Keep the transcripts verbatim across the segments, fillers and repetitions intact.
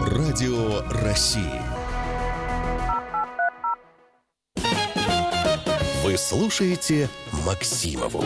Радио России. Вы слушаете Максимову.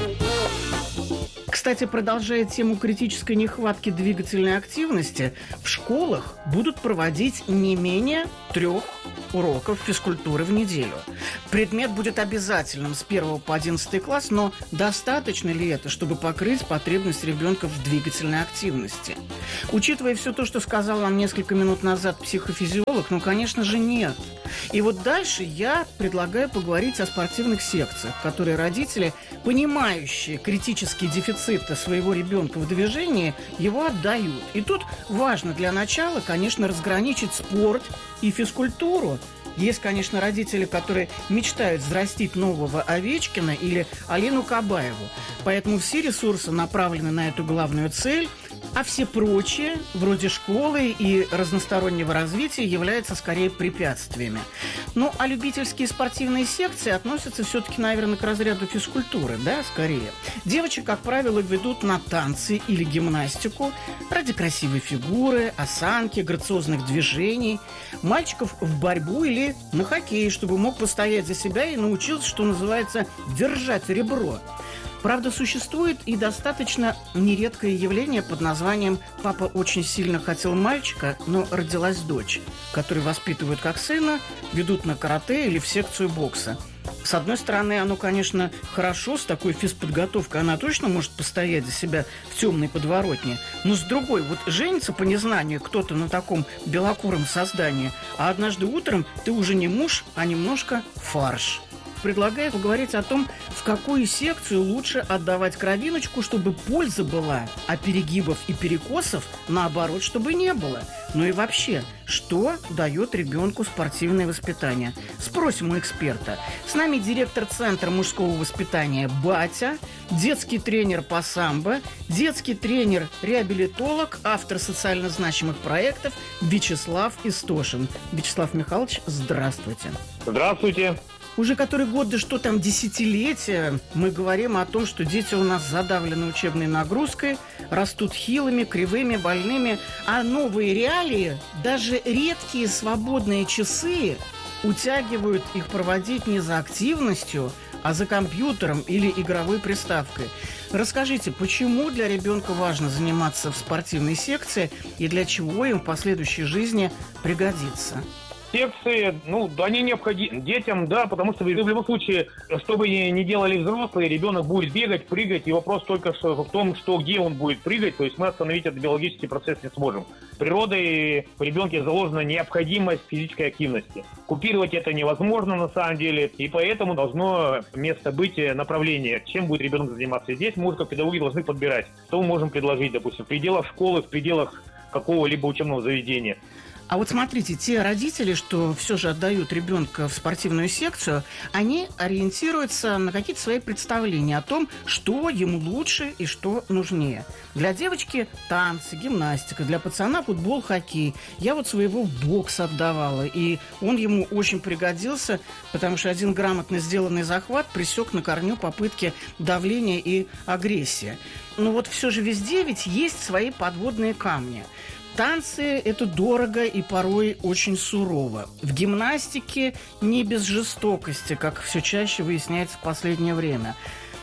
Кстати, продолжая тему критической нехватки двигательной активности, в школах будут проводить не менее трех уроков физкультуры в неделю. Предмет будет обязательным с первого по одиннадцатый класс, но достаточно ли это, чтобы покрыть потребность ребенка в двигательной активности? Учитывая все то, что сказал нам несколько минут назад психофизиолог, ну, конечно же, нет. И вот дальше я предлагаю поговорить о спортивных секциях, которые родители, понимающие критические дефициты своего ребенка в движении, его отдают. И тут важно для начала, конечно, разграничить спорт и физкультуру. Есть, конечно, родители, которые мечтают взрастить нового Овечкина или Алину Кабаеву. Поэтому все ресурсы направлены на эту главную цель, а все прочие, вроде школы и разностороннего развития, являются скорее препятствиями. Ну, а любительские спортивные секции относятся все-таки, наверное, к разряду физкультуры, да, скорее. Девочек, как правило, ведут на танцы или гимнастику ради красивой фигуры, осанки, грациозных движений. Мальчиков в борьбу или на хоккей, чтобы мог постоять за себя и научился, что называется, держать ребро. Правда, существует и достаточно нередкое явление под названием «папа очень сильно хотел мальчика, но родилась дочь», который воспитывают как сына, ведут на карате или в секцию бокса. С одной стороны, оно, конечно, хорошо, с такой физподготовкой она точно может постоять за себя в темной подворотне. Но с другой, вот женится по незнанию кто-то на таком белокуром создании, а однажды утром ты уже не муж, а немножко фарш. Предлагаю поговорить о том, в какую секцию лучше отдавать кровиночку, чтобы польза была, а перегибов и перекосов, наоборот, чтобы не было. Ну и вообще, что дает ребенку спортивное воспитание? Спросим у эксперта. С нами директор Центра мужского воспитания Батя, детский тренер по самбо, детский тренер-реабилитолог, автор социально значимых проектов Вячеслав Истошин. Вячеслав Михайлович, здравствуйте. Здравствуйте. Уже который год, да что там, десятилетия, мы говорим о том, что дети у нас задавлены учебной нагрузкой, растут хилыми, кривыми, больными, а новые реалии, даже редкие свободные часы утягивают их проводить не за активностью, а за компьютером или игровой приставкой. Расскажите, почему для ребенка важно заниматься в спортивной секции и для чего им в последующей жизни пригодится? Секции, ну, они необходимы детям, да, потому что в любом случае, что бы ни делали взрослые, ребенок будет бегать, прыгать, и вопрос только что в том, что где он будет прыгать, то есть мы остановить этот биологический процесс не сможем. Природой в ребенке заложена необходимость физической активности. Купировать это невозможно на самом деле, и поэтому должно место быть направление, чем будет ребенок заниматься. Здесь мы, как педагоги, должны подбирать, что мы можем предложить, допустим, в пределах школы, в пределах какого-либо учебного заведения. А вот смотрите, те родители, что все же отдают ребенка в спортивную секцию, они ориентируются на какие-то свои представления о том, что ему лучше и что нужнее. Для девочки танцы, гимнастика, для пацана футбол, хоккей. Я вот своего в бокс отдавала, и он ему очень пригодился, потому что один грамотно сделанный захват пресек на корню попытки давления и агрессии. Но вот все же везде ведь есть свои подводные камни. Танцы – это дорого и порой очень сурово. В гимнастике не без жестокости, как все чаще выясняется в последнее время.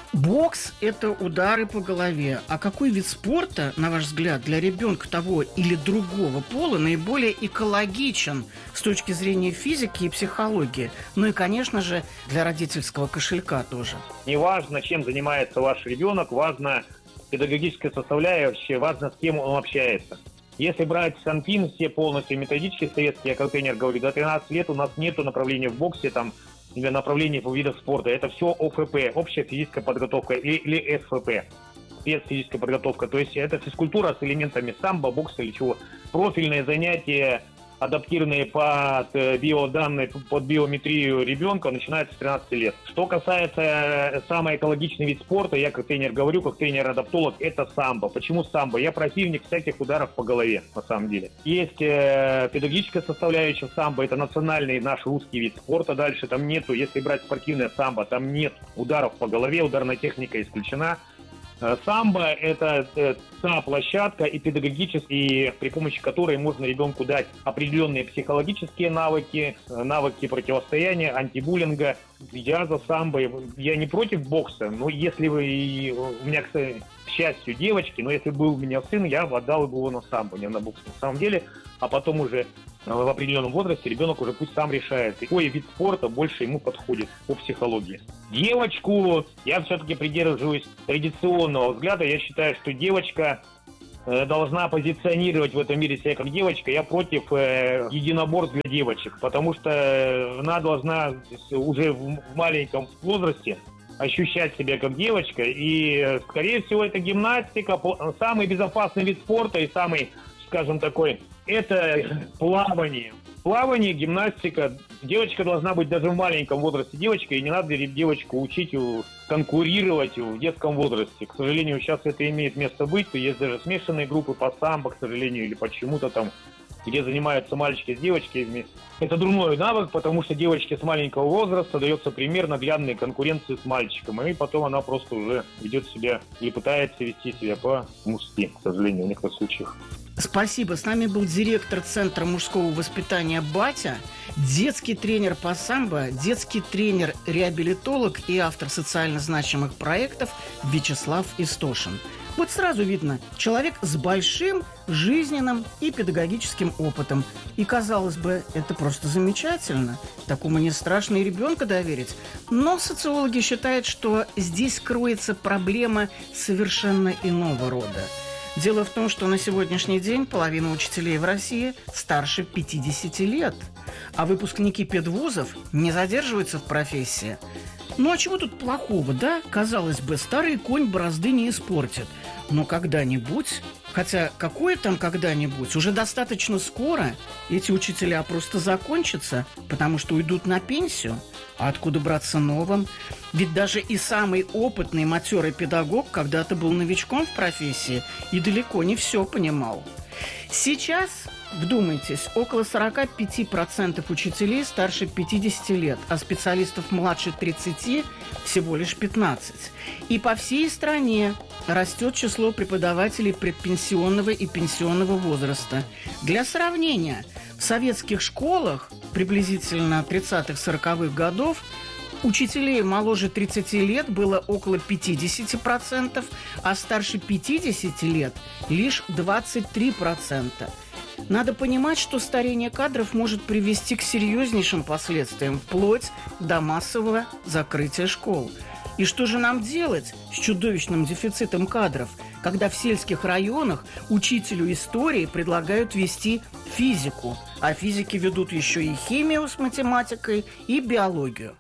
Бокс – это удары по голове. А какой вид спорта, на ваш взгляд, для ребенка того или другого пола наиболее экологичен с точки зрения физики и психологии? Ну и, конечно же, для родительского кошелька тоже. Неважно, чем занимается ваш ребенок, важно педагогическая составляющая, важно, с кем он общается. Если брать Санпин, все полностью методические советские, я как тренер говорю, до тринадцати лет у нас нету направления в боксе, там, направления по видам спорта. Это все О Ф П, общая физическая подготовка, или С Ф П, спецфизическая подготовка. То есть это физкультура с элементами самбо, бокса или чего. Профильные занятия, адаптированные под биоданные, под биометрию ребенка, начинаются с тринадцати лет. Что касается самый экологичный вид спорта, я как тренер говорю, как тренер-адаптолог, это самбо. Почему самбо? Я противник всяких ударов по голове, на самом деле. Есть э, педагогическая составляющая самбо, это национальный наш русский вид спорта. Дальше там нету, если брать спортивное самбо, там нет ударов по голове, ударная техника исключена. Самбо – это та площадка и педагогическая, при помощи которой можно ребенку дать определенные психологические навыки, навыки противостояния, антибуллинга, джаза, самбо. Я не против бокса, но если вы, у меня, кстати, к счастью, девочки, но если был у меня сын, я отдал бы его на самбо, не на бокс на самом деле, а потом уже в определенном возрасте ребенок уже пусть сам решает, какой вид спорта больше ему подходит по психологии. Девочку, я все-таки придерживаюсь традиционного взгляда, я считаю, что девочка должна позиционировать в этом мире себя как девочка. Я против э, единоборств для девочек, потому что она должна уже в маленьком возрасте ощущать себя как девочка, и, скорее всего, это гимнастика, самый безопасный вид спорта и самый, скажем, такой, это плавание. Плавание, гимнастика. Девочка должна быть даже в маленьком возрасте девочкой, и не надо девочку учить конкурировать в детском возрасте. К сожалению, сейчас это имеет место быть. Есть даже смешанные группы по самбо, к сожалению, или почему-то там, где занимаются мальчики с девочками. Это дурной навык, потому что девочке с маленького возраста дается пример наглядной конкуренции с мальчиком, и потом она просто уже ведет себя или пытается вести себя по-мужски, к сожалению, в некоторых случаях. Спасибо. С нами был директор Центра мужского воспитания «Батя», детский тренер по самбо, детский тренер-реабилитолог и автор социально значимых проектов Вячеслав Истошин. Вот сразу видно, человек с большим жизненным и педагогическим опытом. И, казалось бы, это просто замечательно. Такому не страшно и ребенка доверить. Но социологи считают, что здесь кроется проблема совершенно иного рода. Дело в том, что на сегодняшний день половина учителей в России старше пятидесяти лет, а выпускники педвузов не задерживаются в профессии. Ну а чего тут плохого, да? Казалось бы, старый конь борозды не испортит. Но когда-нибудь, хотя какое там когда-нибудь, уже достаточно скоро эти учителя просто закончатся, потому что уйдут на пенсию. А откуда браться новым? Ведь даже и самый опытный матерый педагог когда-то был новичком в профессии и далеко не все понимал. Сейчас, вдумайтесь, около сорок пять процентов учителей старше пятидесяти лет, а специалистов младше тридцати всего лишь пятнадцать. И по всей стране растет число преподавателей предпенсионного и пенсионного возраста. Для сравнения, в советских школах приблизительно тридцатых-сороковых годов учителей моложе тридцати лет было около пятьдесят процентов, а старше пятидесяти лет лишь двадцать три процента. Надо понимать, что старение кадров может привести к серьезнейшим последствиям, вплоть до массового закрытия школ. И что же нам делать с чудовищным дефицитом кадров, когда в сельских районах учителю истории предлагают вести физику, а физики ведут еще и химию с математикой и биологию?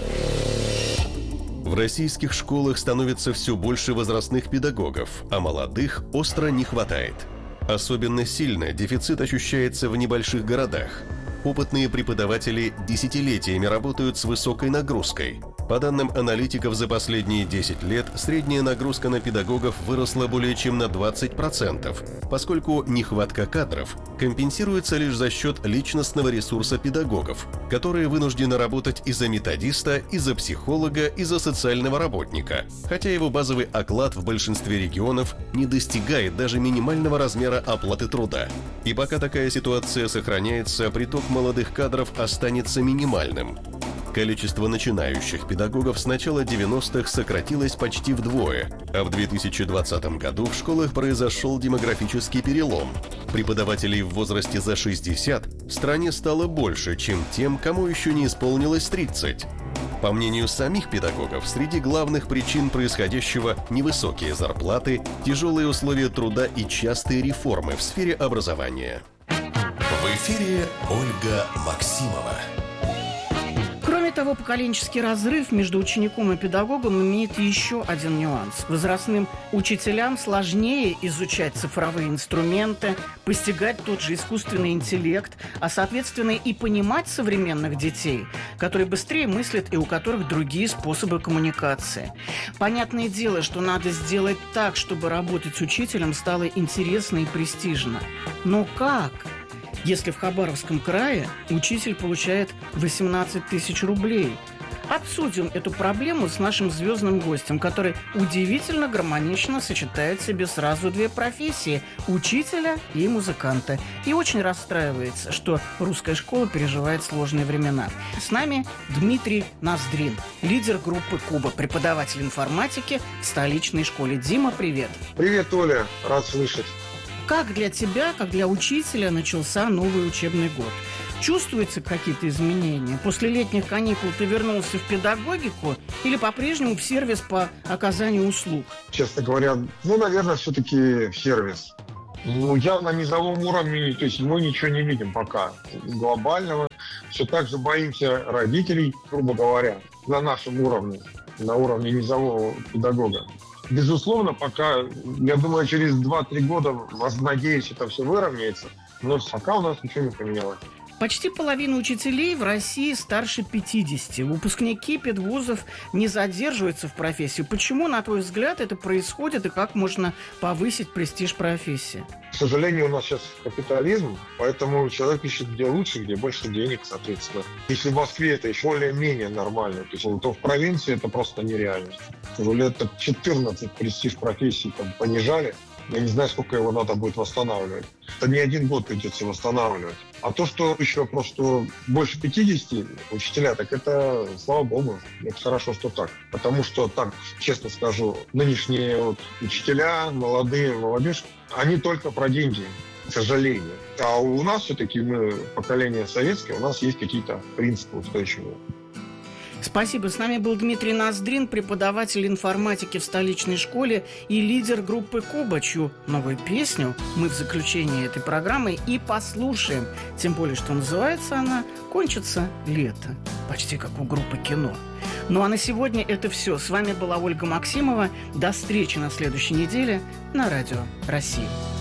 В российских школах становится все больше возрастных педагогов, а молодых остро не хватает. Особенно сильно дефицит ощущается в небольших городах. Опытные преподаватели десятилетиями работают с высокой нагрузкой. По данным аналитиков, за последние десять лет средняя нагрузка на педагогов выросла более чем на двадцать процентов, поскольку нехватка кадров компенсируется лишь за счет личностного ресурса педагогов, которые вынуждены работать и за методиста, и за психолога, и за социального работника, хотя его базовый оклад в большинстве регионов не достигает даже минимального размера оплаты труда. И пока такая ситуация сохраняется, приток молодых кадров останется минимальным. Количество начинающих педагогов с начала девяностых сократилось почти вдвое, а в две тысячи двадцатом году в школах произошел демографический перелом. Преподавателей в возрасте за шестьдесят в стране стало больше, чем тем, кому еще не исполнилось тридцать. По мнению самих педагогов, среди главных причин происходящего невысокие зарплаты, тяжелые условия труда и частые реформы в сфере образования. В эфире Ольга Максимова. Кроме того, поколенческий разрыв между учеником и педагогом имеет еще один нюанс. Возрастным учителям сложнее изучать цифровые инструменты, постигать тот же искусственный интеллект, а, соответственно, и понимать современных детей, которые быстрее мыслят и у которых другие способы коммуникации. Понятное дело, что надо сделать так, чтобы работать с учителем стало интересно и престижно. Но как? Если в Хабаровском крае учитель получает восемнадцать тысяч рублей, Обсудим эту проблему с нашим звездным гостем, который удивительно гармонично сочетает в себе сразу две профессии – учителя и музыканта. И очень расстраивается, что русская школа переживает сложные времена. С нами Дмитрий Ноздрин, лидер группы «Куба», преподаватель информатики в столичной школе. Дима, привет. Привет, Оля. Рад слышать. Как для тебя, как для учителя, начался новый учебный год? Чувствуются какие-то изменения? После летних каникул ты вернулся в педагогику или по-прежнему в сервис по оказанию услуг? Честно говоря, ну, наверное, все-таки в сервис. Ну, я на низовом уровне, то есть мы ничего не видим пока глобального. Все так же боимся родителей, грубо говоря, на нашем уровне, на уровне низового педагога. Безусловно, пока, я думаю, через два-три года, надеюсь, это все выровняется, но пока у нас ничего не поменялось. Почти половина учителей в России старше пятидесяти. Выпускники педвузов не задерживаются в профессии. Почему, на твой взгляд, это происходит и как можно повысить престиж профессии? К сожалению, у нас сейчас капитализм, поэтому человек ищет где лучше, где больше денег, соответственно. Если в Москве это еще более-менее нормально, то, есть, то в провинции это просто нереально. Лет четырнадцать престиж профессии там понижали. Я не знаю, сколько его надо будет восстанавливать. Это не один год придется восстанавливать. А то, что еще вопрос, что больше пятидесяти учителя, так это, слава богу, это хорошо, что так. Потому что, так, честно скажу, нынешние вот учителя, молодые, молодежь, они только про деньги, к сожалению. А у нас все-таки, мы поколение советское, у нас есть какие-то принципы устойчивые. Спасибо. С нами был Дмитрий Ноздрин, преподаватель информатики в столичной школе и лидер группы «Куба», чью новую песню мы в заключении этой программы и послушаем. Тем более, что называется она «Кончится лето». Почти как у группы «Кино». Ну а на сегодня это все. С вами была Ольга Максимова. До встречи на следующей неделе на Радио России.